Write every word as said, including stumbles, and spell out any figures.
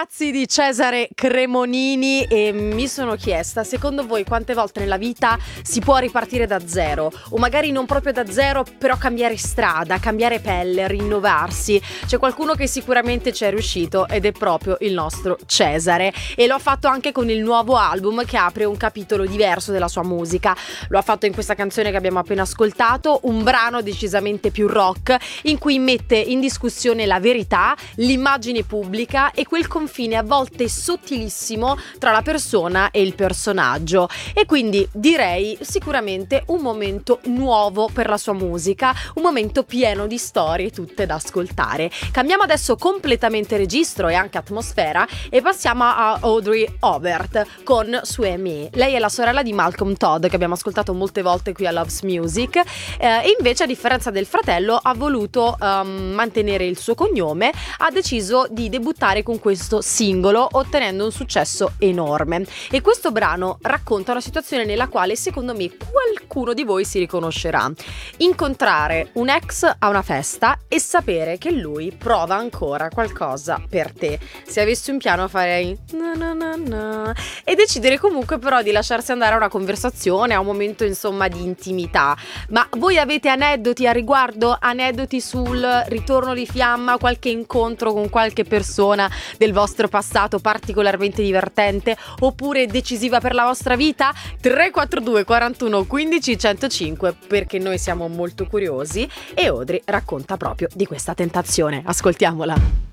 ragazzi di Cesare Cremonini e mi sono chiesta, secondo voi quante volte nella vita si può ripartire da zero? O magari non proprio da zero, però cambiare strada, cambiare pelle, rinnovarsi. C'è qualcuno che sicuramente ci è riuscito ed è proprio il nostro Cesare, e lo ha fatto anche con il nuovo album che apre un capitolo diverso della sua musica. Lo ha fatto in questa canzone che abbiamo appena ascoltato, un brano decisamente più rock in cui mette in discussione la verità, l'immagine pubblica e quel confine a volte sottilissimo tra la persona e il personaggio. E quindi direi sicuramente un momento nuovo per la sua musica, un momento pieno di storie tutte da ascoltare. Cambiamo adesso completamente registro e anche atmosfera e passiamo a Audrey Aubert con Sue Me. Lei è la sorella di Malcolm Todd, che abbiamo ascoltato molte volte qui a Loves Music, eh, e invece, a differenza del fratello, ha voluto um, mantenere il suo cognome, ha deciso di debuttare con questo singolo ottenendo un successo enorme. E questo brano racconta una situazione nella quale secondo me qualcuno di voi si riconoscerà: incontrare un ex a una festa e sapere che lui prova ancora qualcosa per te. Se avessi un piano farei na na na na, e decidere comunque però di lasciarsi andare a una conversazione, a un momento insomma di intimità. Ma voi avete aneddoti a riguardo? Aneddoti sul ritorno di fiamma, qualche incontro con qualche persona del vostro passato particolarmente divertente oppure decisiva per la vostra vita? Tre quattro due quarantuno quindici centocinque, perché noi siamo molto curiosi e Audrey racconta proprio di questa tentazione. Ascoltiamola.